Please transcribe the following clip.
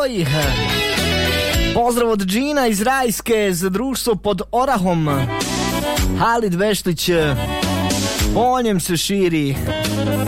Joj. Pozdrav od Džina iz Rajske za društvo pod Orahom. Halid Vešlić, po njem se širi